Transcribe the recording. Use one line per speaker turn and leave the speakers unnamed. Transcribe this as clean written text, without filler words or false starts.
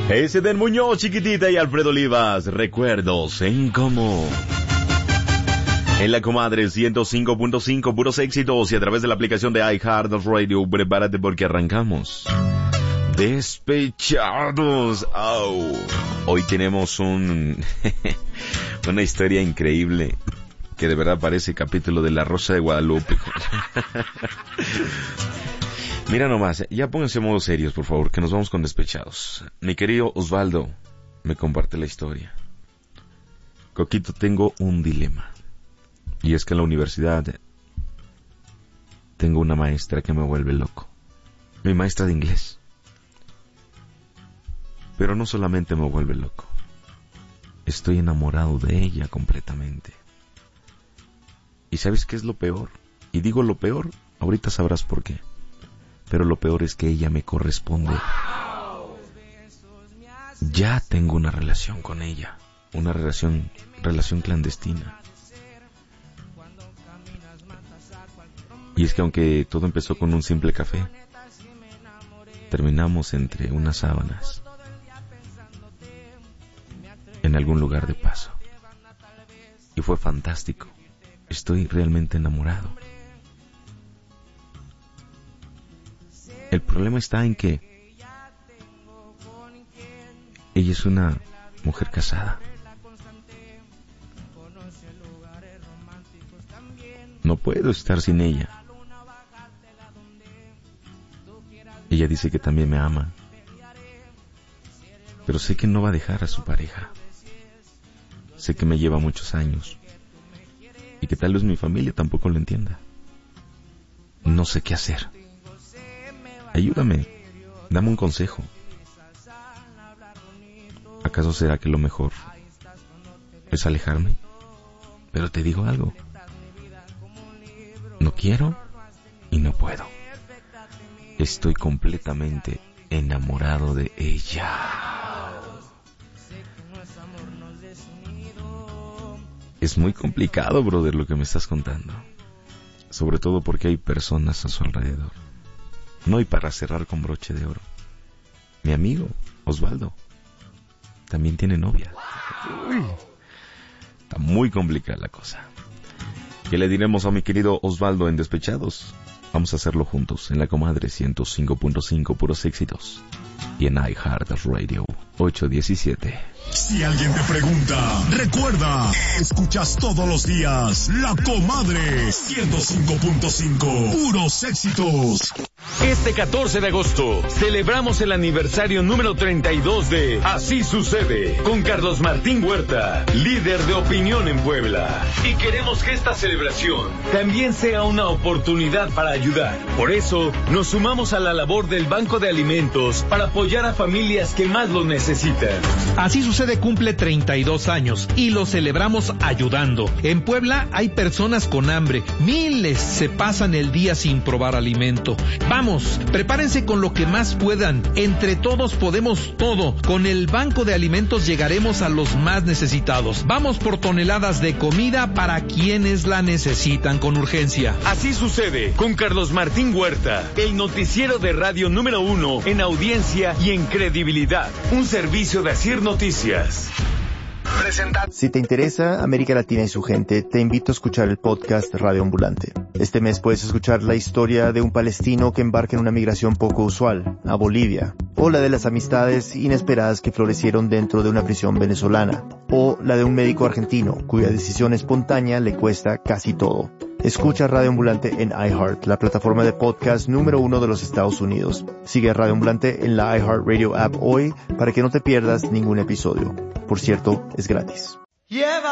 Ese del Muñoz, Chiquitita y Alfredo Olivas. Recuerdos en común. En la comadre 105.5, puros éxitos, y a través de la aplicación de iHeartRadio. Prepárate porque arrancamos. Despechados. Oh. Hoy tenemos una historia increíble que de verdad parece capítulo de La Rosa de Guadalupe. Mira nomás, ya pónganse en modo serios, por favor, que nos vamos con Despechados. Mi querido Osvaldo me comparte la historia. Coquito, tengo un dilema. Y es que en la universidad tengo una maestra que me vuelve loco. Mi maestra de inglés. Pero no solamente me vuelve loco. Estoy enamorado de ella completamente. ¿Y sabes qué es lo peor? Y digo lo peor, ahorita sabrás por qué. Pero lo peor es que ella me corresponde. Ya tengo una relación con ella. Una relación clandestina. Y es que aunque todo empezó con un simple café, terminamos entre unas sábanas, en algún lugar de paso. Y fue fantástico. Estoy realmente enamorado. El problema está en que ella es una mujer casada. No puedo estar sin ella. Ella dice que también me ama, pero sé que no va a dejar a su pareja. Sé que me lleva muchos años y que tal vez mi familia tampoco lo entienda. No sé qué hacer. Ayúdame, dame un consejo. ¿Acaso será que lo mejor es alejarme? Pero te digo algo. No quiero y no puedo. Estoy completamente enamorado de ella. Es muy complicado, brother, lo que me estás contando. Sobre todo porque hay personas a su alrededor. No, y para cerrar con broche de oro, mi amigo Osvaldo también tiene novia. Uy, está muy complicada la cosa. ¿Qué le diremos a mi querido Osvaldo en Despechados? Vamos a hacerlo juntos en la comadre 105.5, puros éxitos, y en iHeartRadio 817.
Si alguien te pregunta, recuerda, escuchas todos los días La Comadre 105.5, puros éxitos.
Este 14 de agosto celebramos el aniversario número 32 de Así Sucede con Carlos Martín Huerta, líder de opinión en Puebla. Y queremos que esta celebración también sea una oportunidad para ayudar. Por eso nos sumamos a la labor del Banco de Alimentos para apoyar a familias que más lo necesitan.
Así Sucede cumple 32 años y lo celebramos ayudando. En Puebla hay personas con hambre. Miles se pasan el día sin probar alimento. Vamos, prepárense con lo que más puedan. Entre todos podemos todo. Con el Banco de Alimentos llegaremos a los más necesitados. Vamos por toneladas de comida para quienes la necesitan con urgencia.
Así Sucede con Carlos Martín Huerta, el noticiero de radio número 1 en audiencia y en credibilidad. Un servicio de Asir Noticias.
Si te interesa América Latina y su gente, te invito a escuchar el podcast Radio Ambulante. Este mes puedes escuchar la historia de un palestino que embarca en una migración poco usual, a Bolivia, o la de las amistades inesperadas que florecieron dentro de una prisión venezolana, o la de un médico argentino cuya decisión espontánea le cuesta casi todo. Escucha Radio Ambulante en iHeart, la plataforma de podcast número 1 de los Estados Unidos. Sigue a Radio Ambulante en la iHeartRadio app hoy para que no te pierdas ningún episodio. Por cierto, es gratis.